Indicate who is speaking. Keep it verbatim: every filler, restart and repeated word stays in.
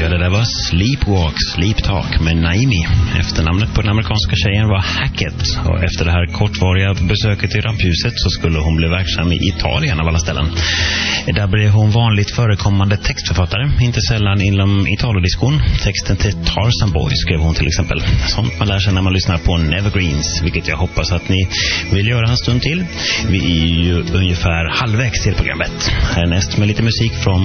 Speaker 1: Ja, det där var Sleepwalk, Sleep Talk med Naimi. Efternamnet på den amerikanska tjejen var Hackett. Och efter det här kortvariga besöket i rampljuset så skulle hon bli verksam i Italien av alla ställen. Där blev hon vanligt förekommande textförfattare, inte sällan inom Italodiskon. Texten till Tarzan Boy skrev hon till exempel. Sånt man lär sig när man lyssnar på Nevergreens, vilket jag hoppas att ni vill göra en stund till. Vi är ju ungefär halvvägs till programmet. Härnäst med lite musik från